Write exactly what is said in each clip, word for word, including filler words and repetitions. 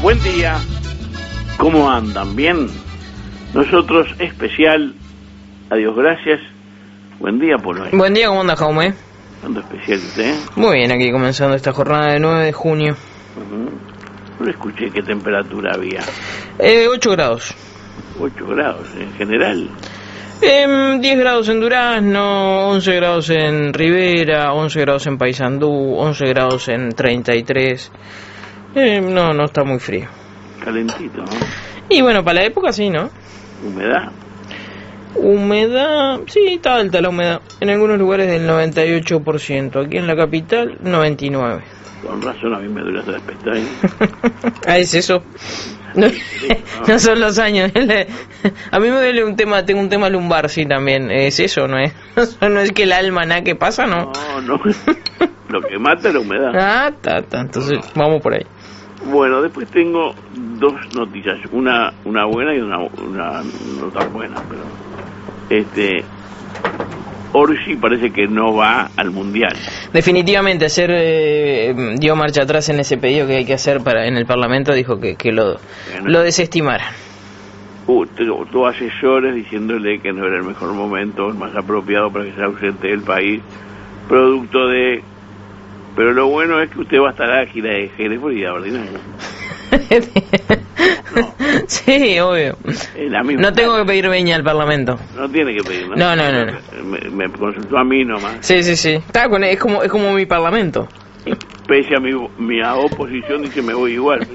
Buen día, ¿cómo andan? ¿Bien? Nosotros especial, adiós, gracias. Buen día, Polo. Buen día, ¿cómo anda, Jaume? ¿Ando especial usted? Muy bien, aquí comenzando esta jornada de nueve de junio. Uh-huh. No escuché qué temperatura había. Eh, ocho grados. ocho grados en general. Eh, diez grados en Durazno, once grados en Rivera, once grados en Paysandú, once grados en treinta y tres. Eh, no, no está muy frío. Calentito, ¿no? Y bueno, para la época sí, ¿no? ¿Humedad? Humedad, sí, está alta la humedad. En algunos lugares del noventa y ocho por ciento. Aquí en la capital, noventa y nueve por ciento. Con razón a mí me duele hasta las pestañas. Ah, ¿es eso? No, no son los años. A mí me duele un tema, tengo un tema lumbar, sí, también. ¿Es eso, no es? No es que el alma, nada que pasa, ¿no? No, no. Lo que mata es la humedad. Ah, ta, ta. Entonces, vamos por ahí. Bueno, después tengo dos noticias. Una una buena y una, una no tan buena, pero... Este... Orsi parece que no va al Mundial. Definitivamente, ayer eh, dio marcha atrás en ese pedido que hay que hacer para en el Parlamento, dijo que, que lo, bueno. lo desestimara. Uh, tuvo asesores diciéndole que no era el mejor momento, el más apropiado para que se ausente del país, producto de... Pero lo bueno es que usted va a estar a la gira de Jerez y de Ordinario. No. Sí, obvio. No tengo que pedir veña al Parlamento. No tiene que pedir, ¿no? No, no, no. no. Me, me consultó a mí nomás. Sí, sí, sí. Está con, es como es como mi Parlamento. Pese a mi, mi oposición dice me voy igual.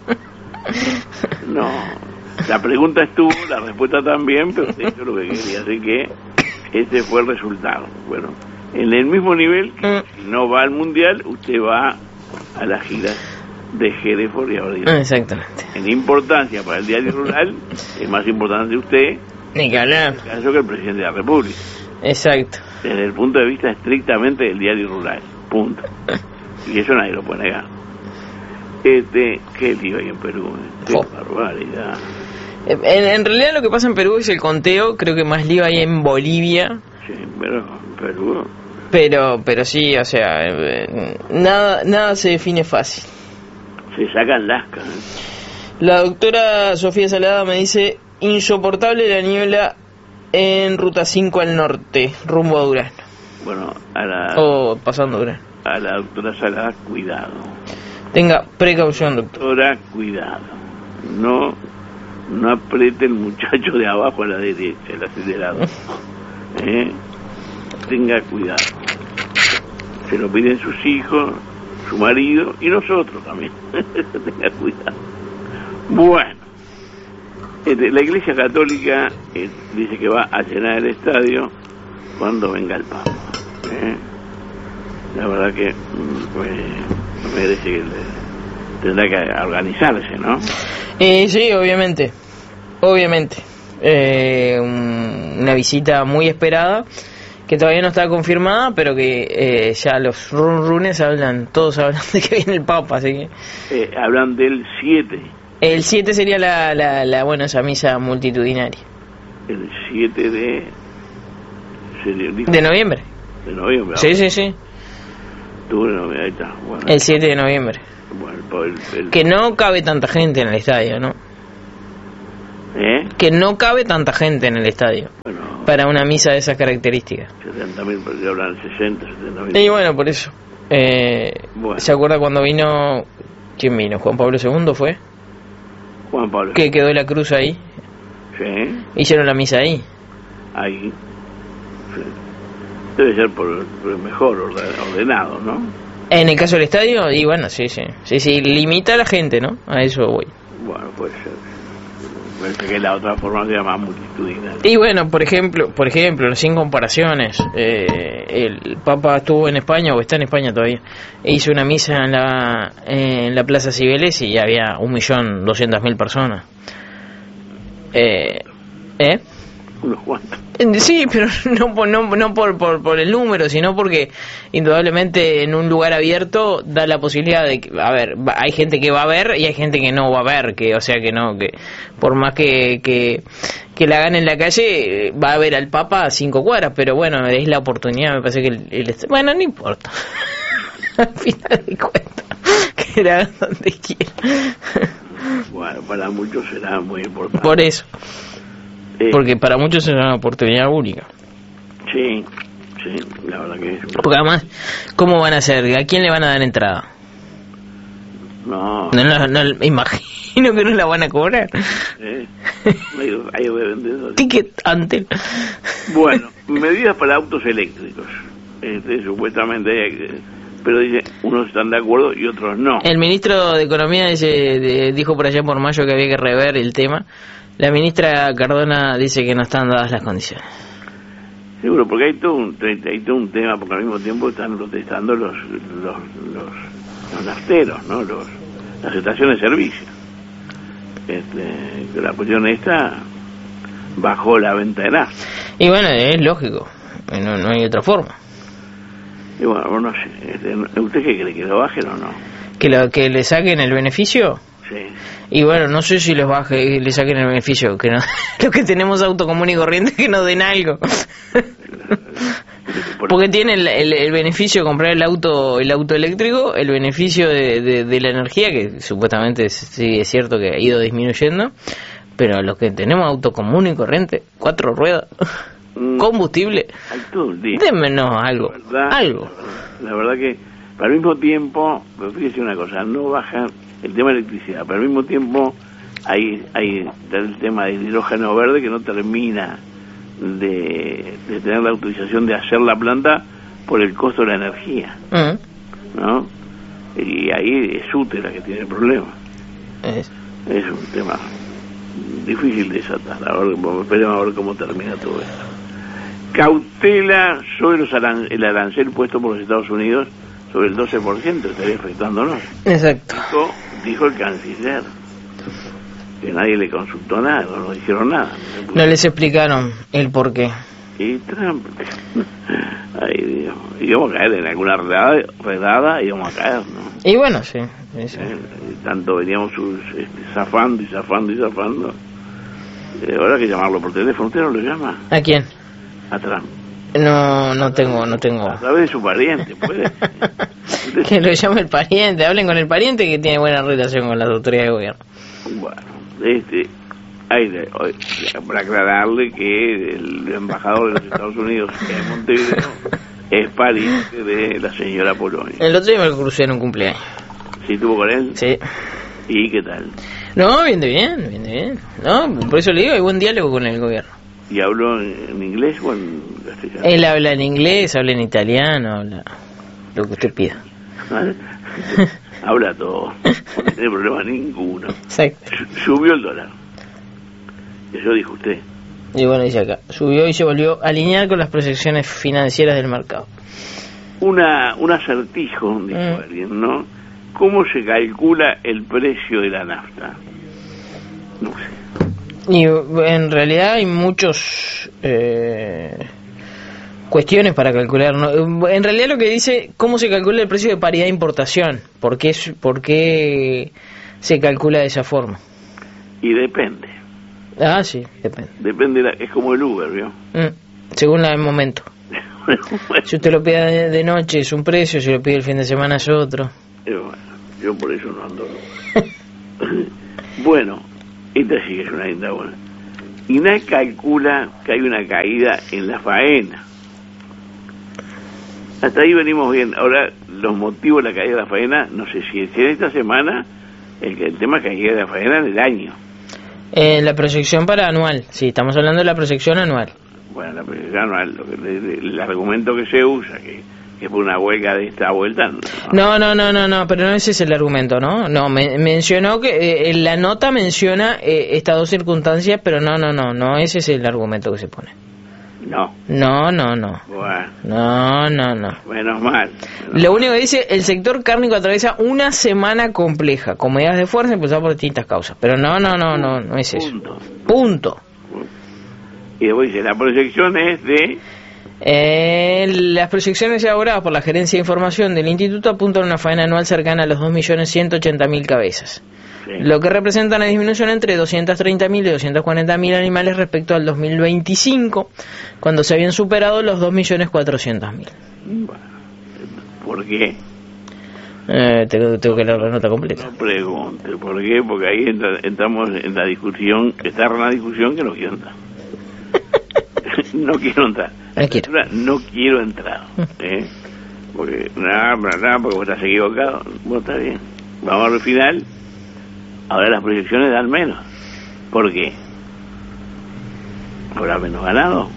No. La pregunta estuvo, la respuesta también, pero usted hizo lo que quería. Así que ese fue el resultado. Bueno, en el mismo nivel, que si no va al Mundial, usted va a la gira de Jerez y Ordinario. Exactamente. En importancia para el diario rural, es más importante usted, ni que hablar, en el caso que el presidente de la República. Exacto. Desde el punto de vista estrictamente del diario rural. Punto. Y eso nadie lo puede negar. Este, qué lío hay en Perú. Qué oh. barbaridad. En, en realidad lo que pasa en Perú es el conteo, creo que más lío hay en Bolivia. Sí, pero en Perú... Pero, pero sí, o sea, eh, nada, nada se define fácil. Se sacan lascas. ¿eh? La doctora Sofía Salada me dice, insoportable la niebla en Ruta cinco al norte, rumbo a Durazno. Bueno, a la... O oh, pasando Durazno. A la doctora Salada, cuidado. Tenga precaución, doctor. Doctora, cuidado. No, no apriete el muchacho de abajo a la derecha, el acelerado. ¿Eh? Tenga cuidado. Se lo piden sus hijos, su marido y nosotros también. Tenga cuidado. Bueno, la Iglesia Católica eh, dice que va a llenar el estadio cuando venga el Papa. ¿eh? La verdad que pues, merece que tendrá que organizarse, ¿no? Eh, sí, obviamente, obviamente. Eh, un, una visita muy esperada, que todavía no está confirmada, pero que eh, ya los run runes hablan, todos hablan de que viene el Papa, así que... Eh, hablan del siete. El siete sería la, la, la, bueno, esa misa multitudinaria. El siete de... De noviembre. De noviembre. Sí, sí, sí. Noviembre, ahí está. Bueno, el siete de noviembre. Bueno, el, el... Que no cabe tanta gente en el estadio, ¿no? ¿Eh? Que no cabe tanta gente en el estadio. Bueno, para una misa de esas características. setenta mil, porque hablan sesenta, setenta mil. Y bueno, por eso. Eh, bueno. ¿Se acuerda cuando vino... ¿Quién vino? ¿Juan Pablo segundo fue? Juan Pablo. Que quedó la cruz ahí. Sí. Hicieron la misa ahí. Ahí. Sí. Debe ser por, por el mejor ordenado, ¿no? En el caso del estadio, y bueno, sí, sí. Sí, sí, limita a la gente, ¿no? A eso voy. Bueno, puede ser. Parece que la otra forma se llama multitudinaria. Y bueno, por ejemplo, por ejemplo, sin comparaciones, eh, el Papa estuvo en España, o está en España todavía, e hizo una misa en la en la Plaza Cibeles y había un millón doscientas mil personas. Eh, ¿Eh? Unos cuantos. Sí, pero no, no, no por, por, por el número, sino porque indudablemente en un lugar abierto da la posibilidad de que, a ver, hay gente que va a ver y hay gente que no va a ver, que o sea que no, que por más que, que, que la hagan en la calle, va a ver al Papa a cinco cuadras, pero bueno, es la oportunidad, me parece que el, el bueno, no importa, al final de cuentas, que la hagan donde quiera. Bueno, para muchos será muy importante. Por eso. Eh, Porque para muchos será una oportunidad única. Sí, sí, la verdad que es... Porque además, ¿cómo van a hacer? ¿A quién le van a dar entrada? No. No, no, no, me imagino que no la van a cobrar. ¿Eh? Hay, hay vendedores. Ticket Antel. Bueno, medidas para autos eléctricos. Este, supuestamente, hay, pero dice, unos están de acuerdo y otros no. El ministro de Economía dice, de, dijo por allá por mayo que había que rever el tema. La ministra Cardona dice que no están dadas las condiciones. Seguro, porque hay todo un, hay todo un tema, porque al mismo tiempo están protestando los los los, los nafteros, ¿no? Los, las estaciones de servicio. Este, que la cuestión esta bajó la venta de nafta. Y bueno, es lógico, no, no hay otra forma. Y bueno, no sé, este, ¿usted qué cree? ¿Que lo bajen o no? ¿Que, lo, que le saquen el beneficio? Sí. Y bueno, no sé si les baje, le saquen el beneficio, que no, los que tenemos auto común y corriente que nos den algo. Porque tiene el, el, el beneficio de comprar el auto el auto eléctrico, el beneficio de, de, de la energía, que supuestamente sí es cierto que ha ido disminuyendo, pero los que tenemos auto común y corriente, cuatro ruedas, mm. combustible, démenos algo, la verdad, algo. La verdad que, al mismo tiempo, fíjese una cosa, no baja el tema de electricidad, pero al mismo tiempo hay, hay el tema del hidrógeno verde que no termina de, de tener la autorización de hacer la planta por el costo de la energía, uh-huh. ¿no? Y ahí es útil la que tiene el problema. Es, es un tema difícil de desatar. Ahora esperemos a ver cómo termina todo esto. Cautela sobre los aran- el arancel puesto por los Estados Unidos sobre el doce por ciento, estaría afectándonos. Exacto. Dijo, dijo el canciller que nadie le consultó nada, no le dijeron nada. No les explicaron el por qué. Y Trump, ay Dios, íbamos a caer en alguna redada, redada íbamos a caer, ¿no? Y bueno, sí. sí. Eh, tanto veníamos sus, este, zafando y zafando y zafando. Eh, ahora hay que llamarlo por teléfono. ¿Usted no lo llama? ¿A quién? A Trump. No, no tengo, no tengo. A través de su pariente, puede. Que lo llame el pariente, hablen con el pariente que tiene buena relación con las autoridades de gobierno. Bueno, este, hay de, para aclararle que el embajador de los Estados Unidos en Montevideo es pariente de la señora Polonia. El otro día me lo crucé en un cumpleaños. ¿Sí estuvo con él? Sí. ¿Y qué tal? No, bien de bien, bien de bien. No, por eso le digo, hay buen diálogo con el gobierno. ¿Y habló en inglés o en castellano? Él habla en inglés, habla en italiano, habla lo que usted pida. Habla todo, no tiene problema ninguno. Exacto. Subió el dólar. Eso dijo usted. Y bueno, dice acá, subió y se volvió a alinear con las proyecciones financieras del mercado. Una, un acertijo, dijo mm. alguien, ¿no? ¿Cómo se calcula el precio de la nafta? No sé. Y en realidad hay muchos eh, cuestiones para calcular, ¿no? En realidad lo que dice, ¿cómo se calcula el precio de paridad de importación? ¿Por qué, por qué se calcula de esa forma? Y depende. Ah, sí, depende. Depende, la, es como el Uber, ¿vio? Mm, según el momento. Si usted lo pide de, de noche es un precio, si lo pide el fin de semana es otro. Eh, bueno, yo por eso no ando. Bueno, esta sí que es una linda buena. I N A C calcula que hay una caída en la faena. Hasta ahí venimos bien. Ahora, los motivos de la caída de la faena, no sé si es en esta semana, el, el tema es que caída de la faena en el año. Eh, la proyección para anual, sí, estamos hablando de la proyección anual. Bueno, la proyección anual, lo que, el, el argumento que se usa, que, que por una huelga de esta vuelta... No, no, no, no, no, pero no ese es el argumento, ¿no? No, me, mencionó que eh, la nota menciona eh, estas dos circunstancias, pero no, no, no, no, ese es el argumento que se pone. No. No, no, no. Bueno. No, no, no. Menos mal. Menos Lo mal. único que dice, el sector cárnico atraviesa una semana compleja, con medidas de fuerza impulsadas por distintas causas. Pero no, no, no, no, no es eso. Punto. Punto. Y después dice, la proyección es de... Eh, las proyecciones elaboradas por la Gerencia de Información del Instituto apuntan a una faena anual cercana a los dos millones ciento ochenta mil cabezas. Sí. Lo que representa una disminución entre doscientos treinta mil y doscientos cuarenta mil animales respecto al dos mil veinticinco, cuando se habían superado los dos millones cuatrocientos mil. Bueno, ¿por qué? Eh, tengo, tengo que leer la nota completa. No pregunte, ¿por qué? Porque ahí entra, entramos en la discusión, está en una discusión que no quiero entrar. no quiero entrar. No quiero. No quiero entrar. ¿eh? Porque, nada, nada, porque vos estás equivocado. Bueno, está bien. Vamos al final. Ahora las proyecciones dan menos. ¿Por qué? ¿Habrá menos ganado?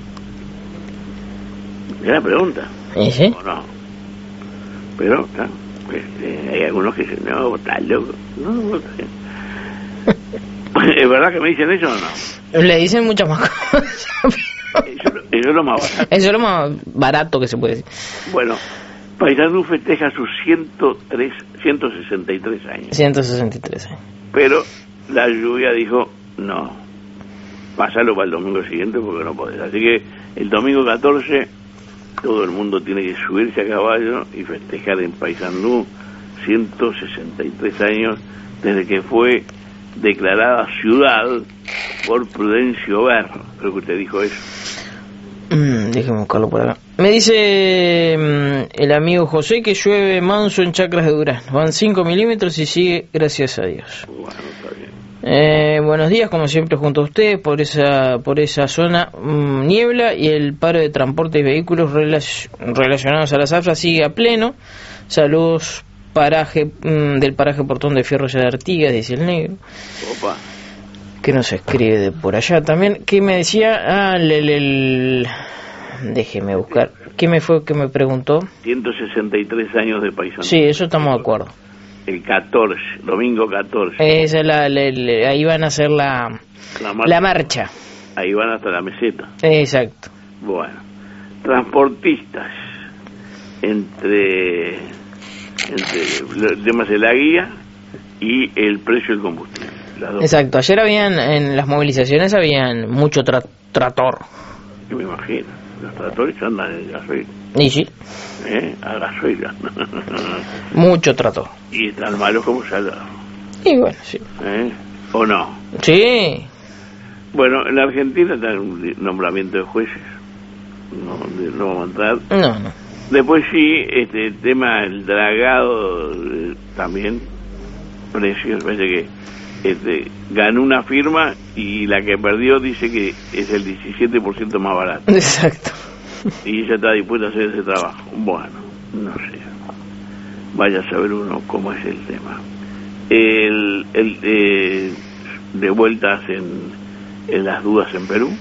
Es la pregunta. ¿Y sí? ¿O no? Pero, claro, este, hay algunos que dicen, no, estás loco. No, no, está bien. ¿Es verdad que me dicen eso o no? Le dicen muchas más cosas. Eso, eso es lo más barato. Eso es lo más barato que se puede decir. Bueno, Paysandú festeja sus ciento tres, ciento sesenta y tres años. ciento sesenta y tres años. Pero la lluvia dijo, no, pásalo para el domingo siguiente porque no podés. Así que el domingo catorce todo el mundo tiene que subirse a caballo y festejar en Paysandú ciento sesenta y tres años desde que fue declarada ciudad por Prudencio Berro. Creo que usted dijo eso. Mm, déjeme buscarlo por acá. Me dice mm, el amigo José que llueve manso en Chacras de Durán. Van cinco milímetros y sigue, gracias a Dios. Bueno, está bien. Eh, buenos días, como siempre junto a ustedes por esa por esa zona mmm, niebla y el paro de transporte y vehículos relac- relacionados a la zafra sigue a pleno. Saludos paraje mmm, del paraje Portón de Fierro de Artigas, dice el negro. Opa. Que nos escribe de por allá también. ¿Qué me decía? Ah, el, el, el... déjeme buscar. ¿Qué me fue que me preguntó? ciento sesenta y tres años de Paysandú. Sí, eso estamos de acuerdo. El catorce, domingo catorce. Esa es la, la, la- ahí van a hacer la, La marcha. la marcha. Ahí van hasta la meseta. Exacto. Bueno, transportistas entre, entre el tema de la guía y el precio del combustible. Las dos. Exacto. Ayer habían, en las movilizaciones habían mucho tra- trator. Yo me imagino, los tractores andan en gasoil, Y sí, ¿eh? A gasoil. mucho trator. Y tan malos como salados, Y bueno, sí. ¿eh? ¿O no? Sí. Bueno, en la Argentina está un nombramiento de jueces. No, de- no vamos a entrar. No, no. Después sí, este el tema del dragado eh, también, precios, parece que este, ganó una firma y la que perdió dice que es el diecisiete por ciento más barato. Exacto. Y ella está dispuesta a hacer ese trabajo. Bueno, no sé. Vaya a saber uno cómo es el tema. El, el eh, de vueltas en, en las dudas en Perú.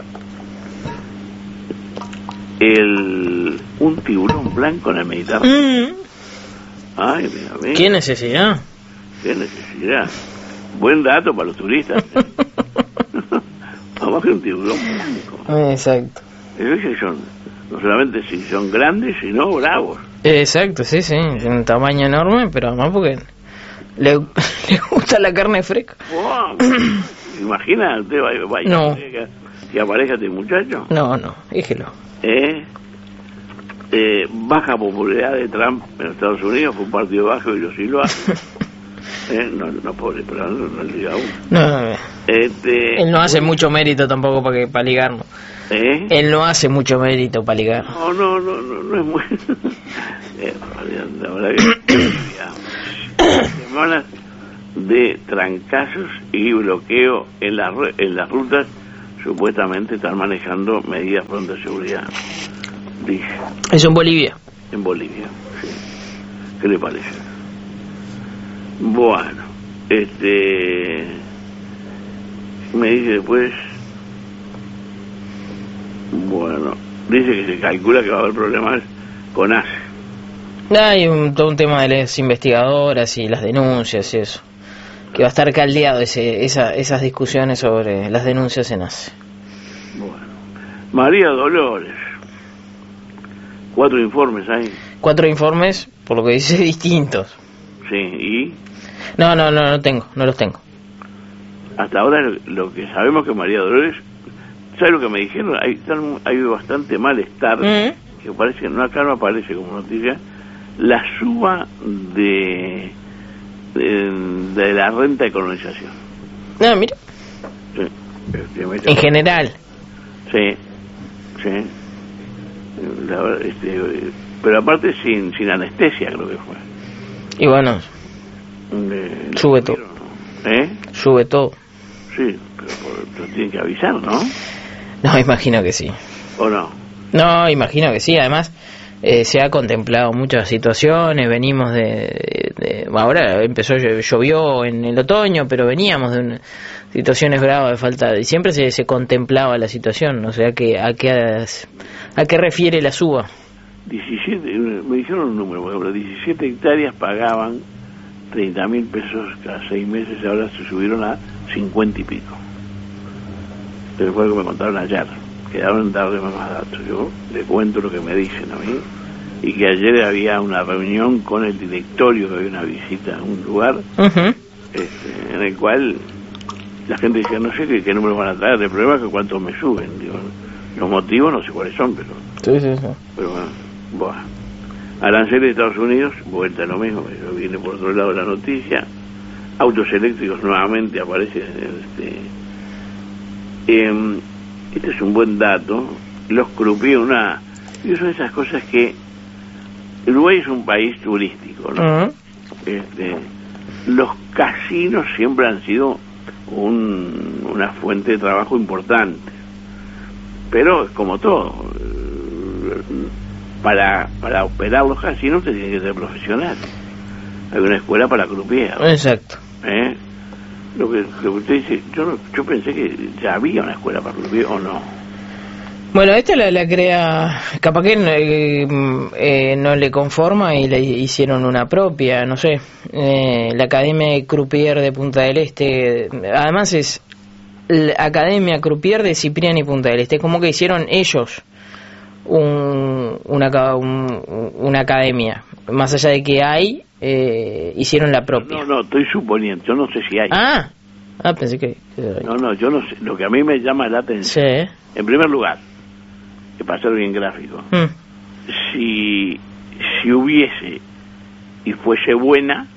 El un tiburón blanco en el Mediterráneo. Mm. Ay, mira, mira. ¿Qué necesidad? Qué necesidad. Buen dato para los turistas. Vamos a que un tiburón blanco. Exacto. Esos que son, no solamente si son grandes, sino bravos. Exacto, sí, sí. Tiene un tamaño enorme, pero además porque le, le gusta la carne fresca. Wow. Imagina, usted vaya, vaya No. que, que aparezca este muchacho. No, no, déjelo. ¿Eh? Eh, baja popularidad de Trump en Estados Unidos, fue un partido bajo y lo silba. ¿Eh? No, no, pobre, pero no, no le diga a uno. No, no, Este, él no hace mucho mérito tampoco para que para ligarnos. ¿Eh? Él no hace mucho mérito para ligar. No, no, no, no, no es muy... eh, la verdad que... Semanas de trancazos y bloqueo en, la, en las rutas, supuestamente están manejando medidas pronto de seguridad. Dice, Eso en Bolivia. en Bolivia. Sí. ¿Qué le parece? Bueno, este... me dice después... Bueno, dice que se calcula que va a haber problemas con A C E. Hay un, todo un tema de las investigadoras y las denuncias y eso. Que va a estar caldeado ese, esa, esas discusiones sobre las denuncias en A C E. Bueno, María Dolores. Cuatro informes hay. Cuatro informes, por lo que dice, distintos. Sí, y No, no, no, no tengo, no los tengo. hasta ahora lo, lo que sabemos que María Dolores, ¿sabe lo que me dijeron? Hay, tan- hay bastante malestar, Mm. que parece que no, acá no aparece como noticia, la suba de, de, de la renta de colonización. Ah, mira, Sí, efectivamente. en general. Sí, sí. La verdad, este, pero aparte sin, sin anestesia creo que fue. Y bueno, Eh, sube todo. ¿Eh? Sube todo. Sí, pero, pero tienen que avisar, ¿no? No, imagino que sí. ¿O no? No, imagino que sí. Además, eh, se ha contemplado muchas situaciones. Venimos de, de... Ahora empezó, llovió en el otoño, pero veníamos de una, situaciones graves de falta de... Siempre se, se contemplaba la situación. No sé a qué, a qué, a qué refiere la suba. diecisiete, me dijeron un número, por ejemplo, diecisiete hectáreas pagaban treinta mil pesos cada seis meses, ahora se subieron a cincuenta y pico. Pero fue lo que me contaron ayer, quedaron en darle más datos. Yo le cuento lo que me dicen a mí, y que ayer había una reunión con el directorio, que había una visita a un lugar, uh-huh. este, en el cual la gente decía, no sé qué, qué números van a traer, el problema es que cuántos me suben. Digo, los motivos no sé cuáles son, pero... Sí, sí, sí. Pero bueno, bueno. Aranceles de Estados Unidos, vuelta a lo mismo, eso viene por otro lado de la noticia. Autos eléctricos nuevamente aparecen. Este, eh, este es un buen dato. Los croupiers, una. Y son esas cosas que. Uruguay es un país turístico, ¿no? Uh-huh. Este, los casinos siempre han sido un, una fuente de trabajo importante. Pero es como todo. Para, para operar los casinos te tiene que ser profesional. Hay una escuela para croupier. Exacto. ¿Eh? Lo que, lo que usted dice, yo no, yo pensé que ya había una escuela para croupier o no. Bueno, esta la, la crea, capaz que eh, eh, no le conforma y le hicieron una propia, no sé. Eh, la Academia de Croupier de Punta del Este, además es la Academia Croupier de Cipriani Punta del Este, como que hicieron ellos Un, una, un, una academia, más allá de que hay, eh, hicieron la propia. No, no, estoy suponiendo, yo no sé si hay. Ah, ah pensé que... No, no, yo no sé, lo que a mí me llama la atención, sí. En primer lugar, que para ser bien gráfico, mm. si, si hubiese y fuese buena,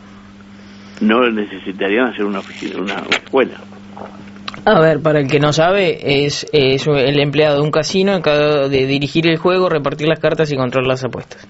no necesitarían hacer una oficina, una escuela. A ver, para el que no sabe, es, es el empleado de un casino encargado de dirigir el juego, repartir las cartas y controlar las apuestas.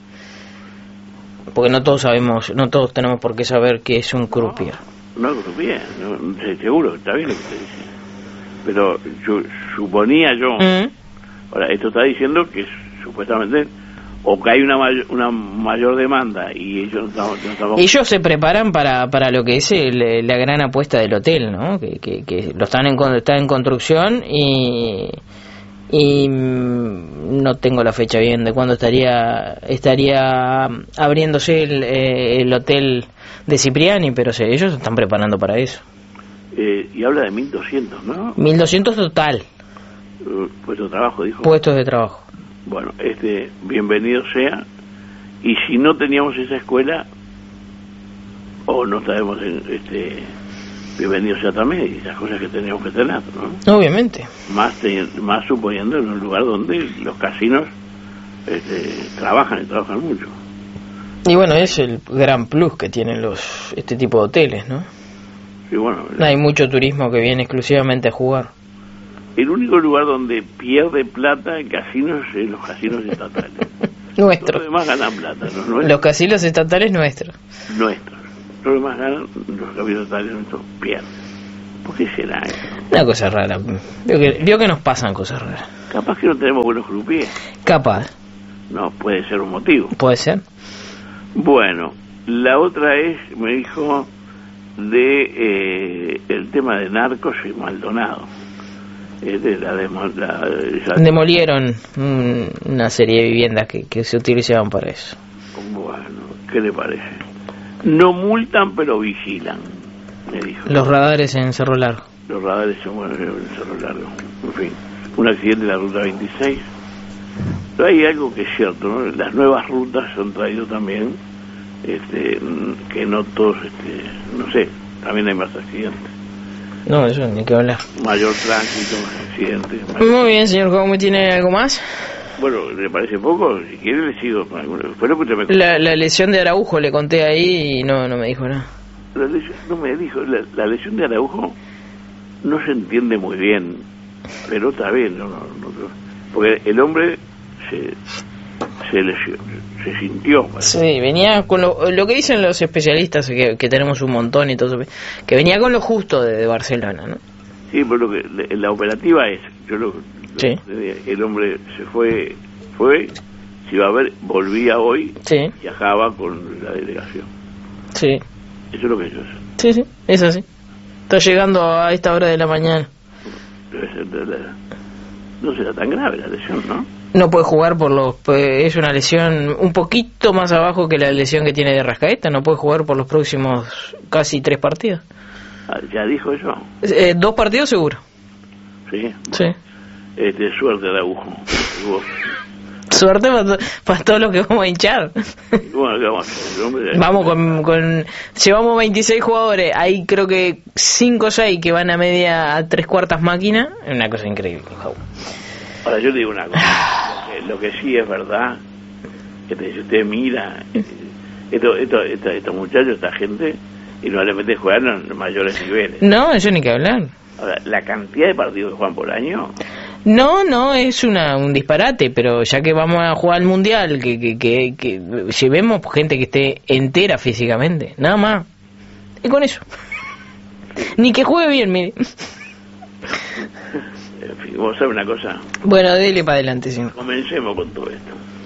Porque no todos sabemos, no todos tenemos por qué saber qué es un croupier. No, no croupier, no, seguro, está bien lo que usted dice. Pero yo, suponía yo, ¿Mm? Ahora, esto está diciendo que supuestamente o que hay una mayor, una mayor demanda y ellos no estamos, no estamos... Ellos se preparan para para lo que es el, la gran apuesta del hotel, ¿no? Que, que, que lo están en está en construcción y y no tengo la fecha bien de cuándo estaría estaría abriéndose el, el hotel de Cipriani, pero sí, ellos se están preparando para eso. Eh, y habla de mil doscientos, ¿no? mil doscientos total. Uh, puestos de trabajo, dijo. Puestos de trabajo. Bueno, este, bienvenido sea. Y si no teníamos esa escuela, o no sabemos, este, bienvenido sea también, y esas cosas que teníamos que tener, ¿no? Obviamente. Más, te, más suponiendo en un lugar donde los casinos este, trabajan y trabajan mucho. Y bueno, es el gran plus que tienen los este tipo de hoteles, ¿no? Sí, bueno. Hay mucho turismo que viene exclusivamente a jugar. El único lugar donde pierde plata en casinos es los casinos estatales. Nuestros. Los demás ganan plata, ¿no? Nuestros. Los casinos estatales nuestros. Nuestros. Los demás ganan, los casinos estatales nuestros pierden. ¿Por qué será eso? Una cosa rara. Veo que, veo que nos pasan cosas raras. Capaz que no tenemos buenos croupiers. Capaz. No, puede ser un motivo. Puede ser. Bueno, la otra es, me dijo, de eh, el tema de Narcos y Maldonado. De la demo, la, esa... Demolieron una serie de viviendas que, que se utilizaban para eso. Bueno, ¿qué le parece? No multan, pero vigilan, me dijo. Los radares en Cerro Largo. Los radares son buenos en Cerro Largo. En fin, un accidente de la ruta veintiséis. Pero hay algo que es cierto, ¿no? Las nuevas rutas han traído también este, que no todos, este, no sé, también hay más accidentes. No, eso ni que hablar. Mayor tránsito, más accidentes. Más... Muy bien, señor Jaume, ¿tiene algo más? Bueno, ¿le parece poco? Si quiere le sigo. Fue lo que usted me contó. La, la lesión de Araujo le conté ahí y no no me dijo nada. La lesión, no me dijo, la, la lesión de Araujo no se entiende muy bien, pero está bien, no, no, no, porque el hombre se, se lesionó, se sintió. Sí, venía con lo, lo que dicen los especialistas, que, que tenemos un montón y todo eso, que venía con lo justo de, de Barcelona, ¿no? Sí, pero lo que, la operativa es, yo lo, sí. lo el hombre se fue, fue, si iba a ver, volvía hoy, sí. viajaba con la delegación. Sí. Eso es lo que ellos. Sí, sí, es así. Está llegando a esta hora de la mañana. No será tan grave la lesión, ¿no? No puede jugar por los... Es una lesión un poquito más abajo que la lesión que tiene de Rascaeta. No puede jugar por los próximos casi tres partidos. Ah, ¿ya dijo eso? Eh, dos partidos seguro. Sí. Bueno, sí. Este, suerte de agujo. Suerte para, para todos los que vamos a hinchar. Bueno, ¿qué vamos a hacer? Hombre, vamos con, con... Llevamos veintiséis jugadores. Hay creo que cinco o seis que van a media a tres cuartas máquina. Es una cosa increíble. Ahora yo te digo una cosa. Lo que, lo que sí es verdad, que te, si usted mira, esto, esto, esto, estos muchachos, esta gente, indudablemente juegan en mayores niveles. No, eso ni que hablar. Ahora, la cantidad de partidos que juegan por año... No, no, es una un disparate, pero ya que vamos a jugar al Mundial, que, que, que, que llevemos gente que esté entera físicamente, nada más. Y con eso. Ni que juegue bien, mire. En fin, vamos a ver una cosa. Bueno, dele para adelante, sí. Comencemos con todo esto.